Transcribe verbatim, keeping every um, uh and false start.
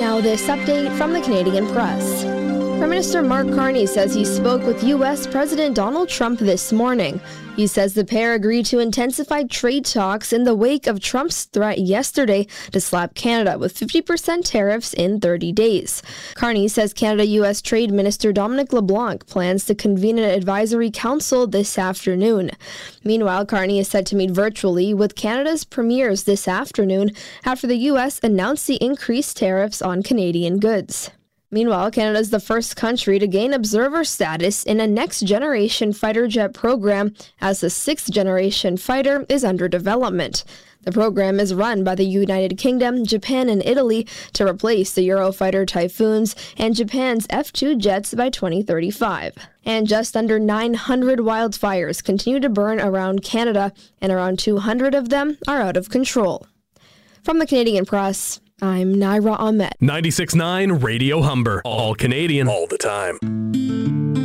Now this update from the Canadian Press. Prime Minister Mark Carney says he spoke with U S President Donald Trump this morning. He says the pair agreed to intensify trade talks in the wake of Trump's threat yesterday to slap Canada with fifty percent tariffs in thirty days. Carney says Canada-U S Trade Minister Dominic LeBlanc plans to convene an advisory council this afternoon. Meanwhile, Carney is set to meet virtually with Canada's premiers this afternoon after the U S announced the increased tariffs on Canadian goods. Meanwhile, Canada is the first country to gain observer status in a next-generation fighter jet program, as the sixth-generation fighter is under development. The program is run by the United Kingdom, Japan, and Italy to replace the Eurofighter Typhoons and Japan's F two jets by twenty thirty-five. And just under nine hundred wildfires continue to burn around Canada, and around two hundred of them are out of control. From the Canadian Press, I'm Naira Ahmed. ninety-six point nine Radio Humber. All Canadian. All the time.